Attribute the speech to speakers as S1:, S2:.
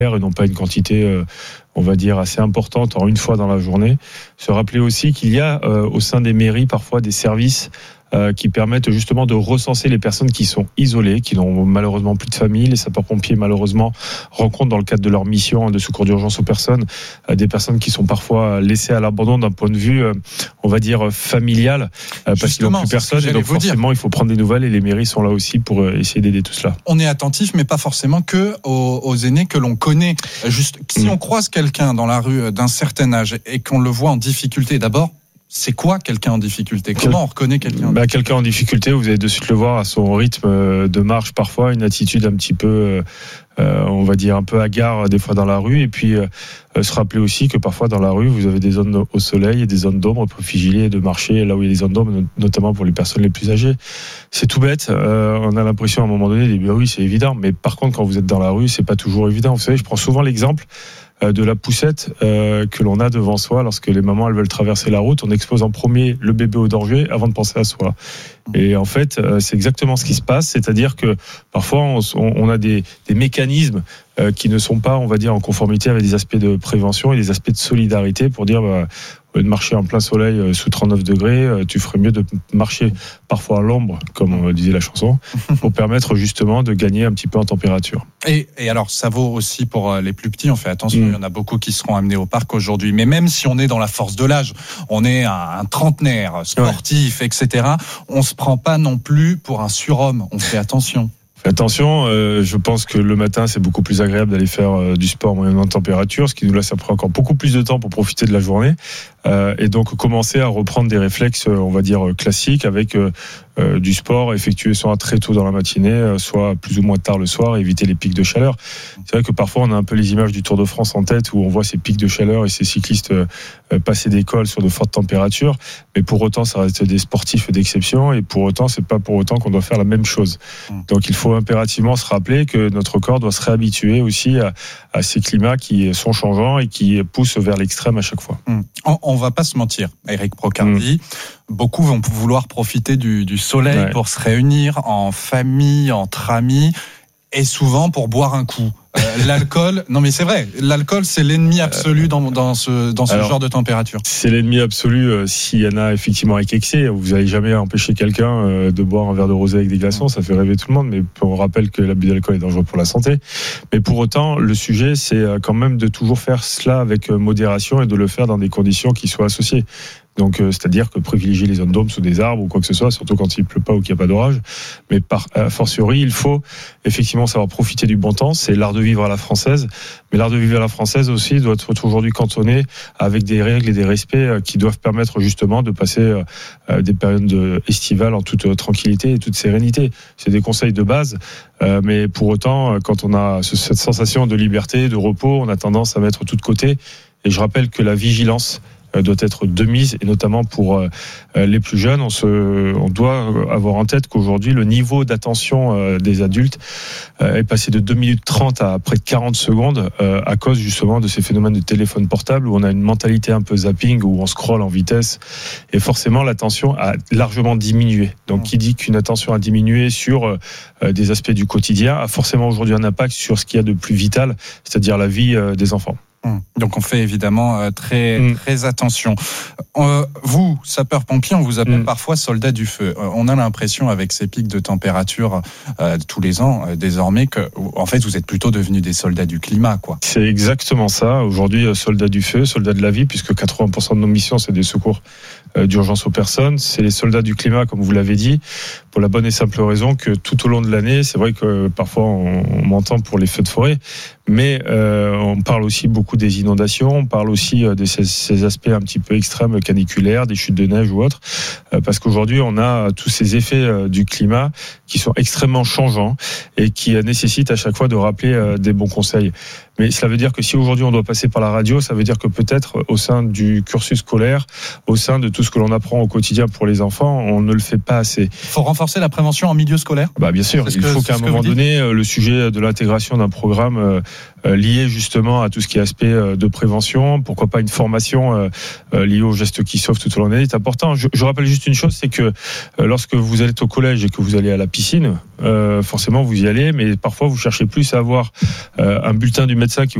S1: et non pas une quantité on va dire assez importante en une fois dans la journée. Se rappeler aussi qu'il y a au sein des mairies parfois des services qui permettent justement de recenser les personnes qui sont isolées, qui n'ont malheureusement plus de famille. Les sapeurs-pompiers malheureusement rencontrent dans le cadre de leur mission de secours d'urgence aux personnes des personnes qui sont parfois laissées à l'abandon d'un point de vue on va dire familial parce qu'ils n'ont plus personne et donc forcément il faut prendre des nouvelles et les mairies sont là aussi pour essayer d'aider tout cela.
S2: On est attentif mais pas forcément que aux aînés que l'on connaît. Juste si on croise quelqu'un dans la rue d'un certain âge et qu'on le voit en difficulté, d'abord c'est quoi quelqu'un en difficulté ? Comment on reconnaît quelqu'un ?
S1: Quelqu'un en difficulté, vous allez de suite le voir à son rythme de marche parfois, une attitude un petit peu, on va dire un peu hagard des fois dans la rue. Et puis se rappeler aussi que parfois dans la rue, vous avez des zones au soleil et des zones d'ombre. Il faut vigiler de marcher là où il y a des zones d'ombre, notamment pour les personnes les plus âgées. C'est tout bête. On a l'impression à un moment donné, oui, c'est évident. Mais par contre, quand vous êtes dans la rue, c'est pas toujours évident. Vous savez, je prends souvent l'exemple de la poussette que l'on a devant soi lorsque les mamans elles veulent traverser la route. On expose en premier le bébé au danger avant de penser à soi. Et en fait, c'est exactement ce qui se passe, c'est-à-dire que parfois on a des mécanismes qui ne sont pas, on va dire, en conformité avec des aspects de prévention et des aspects de solidarité pour dire au lieu de marcher en plein soleil sous 39 degrés, tu ferais mieux de marcher parfois à l'ombre, comme disait la chanson, pour permettre justement de gagner un petit peu en température.
S2: Et alors, ça vaut aussi pour les plus petits, on fait attention, il y en a beaucoup qui seront amenés au parc aujourd'hui, mais même si on est dans la force de l'âge, on est un trentenaire, sportif, etc., on se prend pas non plus pour un surhomme, on fait attention.
S1: Attention, je pense que le matin, c'est beaucoup plus agréable d'aller faire du sport moyennant température, ce qui nous laisse après encore beaucoup plus de temps pour profiter de la journée. Et donc commencer à reprendre des réflexes, on va dire, classiques avec du sport effectué soit très tôt dans la matinée, soit plus ou moins tard le soir, éviter les pics de chaleur. C'est vrai que parfois on a un peu les images du Tour de France en tête où on voit ces pics de chaleur et ces cyclistes passer des cols sur de fortes températures, mais pour autant ça reste des sportifs d'exception et pour autant c'est pas pour autant qu'on doit faire la même chose. Donc il faut impérativement se rappeler que notre corps doit se réhabituer aussi à ces climats qui sont changeants et qui poussent vers l'extrême à chaque fois.
S2: On va pas se mentir, Eric Procardi, beaucoup vont vouloir profiter du soleil pour se réunir en famille, entre amis, et souvent pour boire un coup. L'alcool, non mais c'est vrai, l'alcool c'est l'ennemi absolu dans ce genre de température.
S1: C'est l'ennemi absolu s'il y en a effectivement avec excès. Vous n'allez jamais empêcher quelqu'un de boire un verre de rosé avec des glaçons, ça fait rêver tout le monde, mais on rappelle que l'abus d'alcool est dangereux pour la santé. Mais pour autant, le sujet c'est quand même de toujours faire cela avec modération et de le faire dans des conditions qui soient associées. Donc, c'est-à-dire que privilégier les zones d'ombre sous des arbres ou quoi que ce soit, surtout quand il pleut pas ou qu'il n'y a pas d'orage. Mais a fortiori, il faut effectivement savoir profiter du bon temps. C'est l'art de vivre à la française. Mais l'art de vivre à la française aussi doit être aujourd'hui cantonné avec des règles et des respects qui doivent permettre justement de passer des périodes estivales en toute tranquillité et toute sérénité. C'est des conseils de base. Mais pour autant, quand on a cette sensation de liberté, de repos, on a tendance à mettre tout de côté. Et je rappelle que la vigilance doit être de mise, et notamment pour les plus jeunes. On doit avoir en tête qu'aujourd'hui, le niveau d'attention des adultes est passé de 2 minutes 30 à près de 40 secondes à cause justement de ces phénomènes de téléphone portable où on a une mentalité un peu zapping, où on scrolle en vitesse, et forcément l'attention a largement diminué. Donc qui dit qu'une attention a diminué sur des aspects du quotidien a forcément aujourd'hui un impact sur ce qu'il y a de plus vital, c'est-à-dire la vie des enfants.
S2: Donc on fait évidemment très attention. Vous, sapeurs-pompiers, on vous appelle parfois soldats du feu. On a l'impression avec ces pics de température tous les ans désormais que en fait vous êtes plutôt devenus des soldats du climat, quoi. C'est
S1: exactement ça. Aujourd'hui, soldats du feu, soldats de la vie, puisque 80% de nos missions c'est des secours d'urgence aux personnes. C'est les soldats du climat, comme vous l'avez dit, pour la bonne et simple raison que tout au long de l'année, c'est vrai que parfois on m'entend pour les feux de forêt, mais on parle aussi beaucoup des inondations, on parle aussi de ces aspects un petit peu extrêmes, caniculaires, des chutes de neige ou autres, parce qu'aujourd'hui on a tous ces effets du climat qui sont extrêmement changeants et qui nécessitent à chaque fois de rappeler des bons conseils. Mais cela veut dire que si aujourd'hui on doit passer par la radio, ça veut dire que peut-être au sein du cursus scolaire, au sein de tout ce que l'on apprend au quotidien pour les enfants, on ne le fait pas assez.
S2: Il faut renforcer renforcer la prévention en milieu scolaire ?
S1: Bien sûr, il faut qu'à un moment donné, le sujet de l'intégration d'un programme lié justement à tout ce qui est aspect de prévention, pourquoi pas une formation liée aux gestes qui sauvent tout au long de l'année est important. Je rappelle juste une chose, c'est que lorsque vous êtes au collège et que vous allez à la piscine, forcément vous y allez, mais parfois vous cherchez plus à avoir un bulletin du médecin qui